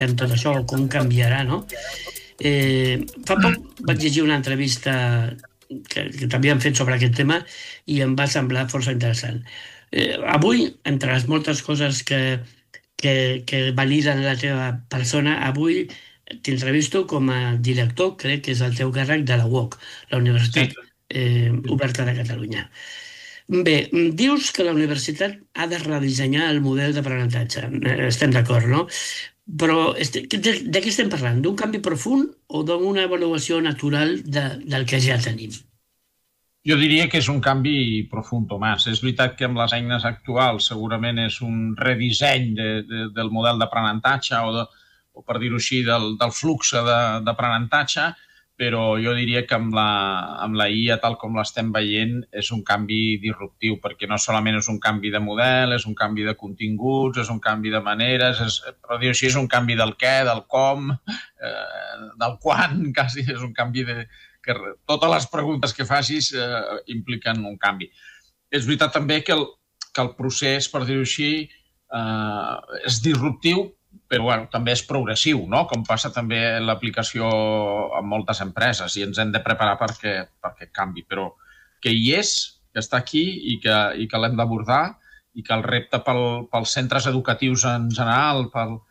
en tot això, o com canviarà, no? Fa poc vaig llegir una entrevista que també han fet sobre aquest tema i em va semblar força interessant. Avui, entre les moltes coses que validen la teva persona, avui t'entrevisto com a director, crec que és el teu càrrec, de la UOC, la Universitat Oberta de Catalunya. Bé, dius que la universitat ha de redissenyar el model d'aprenentatge. Estem d'acord, no? Però de què estem parlant? D'un canvi profund o d'una avaluació natural del que ja tenim? Jo diria que és un canvi profund, Tomàs. És veritat que amb les eines actuals segurament és un redisseny del model d'aprenentatge o per dir-ho així, del flux d'aprenentatge, però jo diria que amb la IA, tal com l'estem veient, és un canvi disruptiu, perquè no solament és un canvi de model, és un canvi de continguts, és un canvi de maneres, per dir-ho així, és un canvi del què, del com, del quan, quasi és un canvi que totes les preguntes que facis impliquen un canvi. És veritat també que el procés, per dir-ho així, és disruptiu, però també és progressiu, no? Com passa també en l'aplicació en moltes empreses, i ens hem de preparar perquè canvi, però que hi és, que està aquí i que l'hem d'abordar, i que el repte pels centres educatius en general,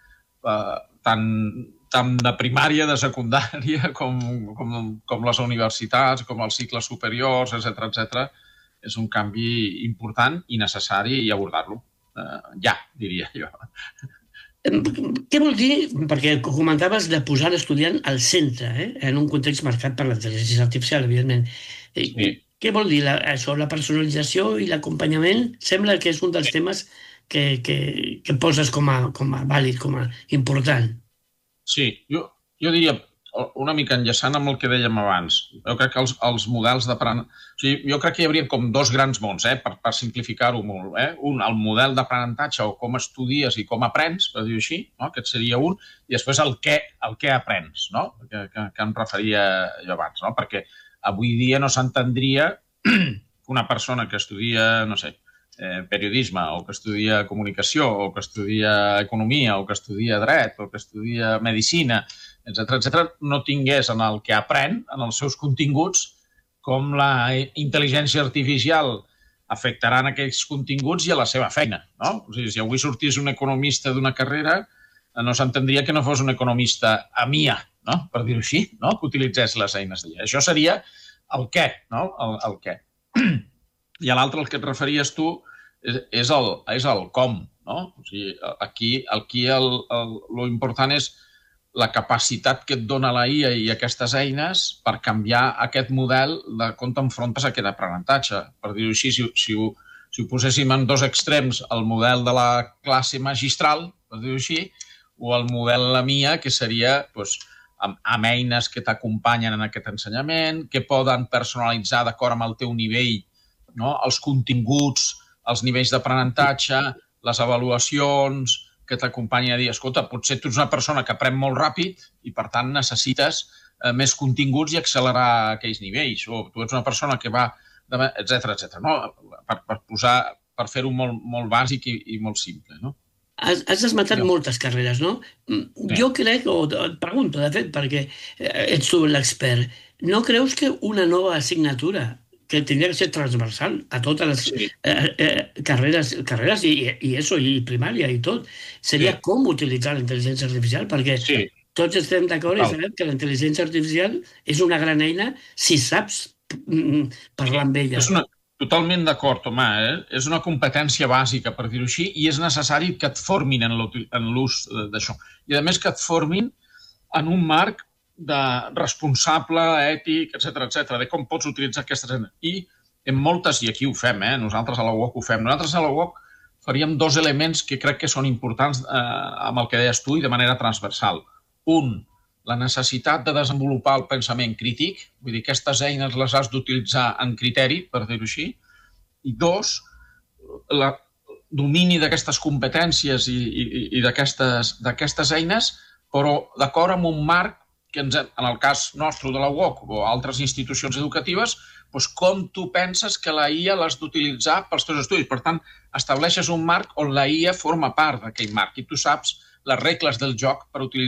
tant de primària, de secundària, com les universitats, com els cicles superiors, etc., és un canvi important i necessari, i abordar-lo ja, diria jo. Què vol dir, perquè comentaves de posar l'estudiant al centre, en un context marcat per la intel·ligència artificial, evidentment. Sí. Què vol dir això, la personalització i l'acompanyament? Sembla que és un dels temes que poses com a vàlid, com a important. Sí, jo diria, una mica enllaçant amb el que dèiem abans, jo crec que els models d'aprenentatge... O sigui, jo crec que hi hauria com dos grans mons, per simplificar-ho molt. Un, el model d'aprenentatge o com estudies i com aprens, per dir-ho així, aquest seria un, i després el què aprens, que em referia jo abans, perquè avui dia no s'entendria que una persona que estudia, no sé, periodisme, o que estudia comunicació, o que estudia economia, o que estudia dret, o que estudia medicina, etc., no tingués en el que aprèn, en els seus continguts, com la intel·ligència artificial afectarà en aquells continguts i a la seva feina. O sigui, si avui sortís un economista d'una carrera, no s'entendria que no fos un economista a MIA, per dir-ho així, que utilitzés les eines d'IA. Això seria el què, el què. I a l'altre, el que et referies tu, és el com. O sigui, aquí l'important és la capacitat que et dona la IA i aquestes eines per canviar aquest model de com t'enfrontes a aquest aprenentatge. Per dir-ho així, si ho poséssim en dos extrems, el model de la classe magistral, per dir-ho així, o el model la MIA, que seria amb eines que t'acompanyen en aquest ensenyament, que poden personalitzar d'acord amb el teu nivell els continguts, els nivells d'aprenentatge, les avaluacions, que t'acompanyin a dir, escolta, potser tu ets una persona que aprèn molt ràpid i, per tant, necessites més continguts i accelerar aquells nivells. O tu ets una persona que va, etc. Per fer-ho molt bàsic i molt simple. Has esmentat moltes carreres, no? Jo crec, o et pregunto, de fet, perquè ets tu l'expert, no creus que una nova assignatura que tindria que ser transversal a totes les carreres i primària i tot, seria com utilitzar la intel·ligència artificial, perquè tots estem d'acord i sabem que la intel·ligència artificial és una gran eina si saps parlar amb ella. Totalment d'acord, Tomàs. És una competència bàsica, per dir-ho així, i és necessari que et formin en l'ús d'això. I, a més, que et formin en un marc de responsable, ètic, etc., de com pots utilitzar aquestes eines. I en moltes, i aquí ho fem, nosaltres a la UOC ho fem, nosaltres a la UOC faríem dos elements que crec que són importants amb el que deies tu i de manera transversal. Un, la necessitat de desenvolupar el pensament crític, vull dir, aquestes eines les has d'utilitzar en criteri, per dir-ho així, i dos, el domini d'aquestes competències i d'aquestes eines, però d'acord amb un marc que en el cas nostre de la UOC o altres institucions educatives, com tu penses que la IA l'has d'utilitzar pels teus estudis. Per tant, estableixes un marc on la IA forma part d'aquell marc i tu saps les regles del joc per utilitzar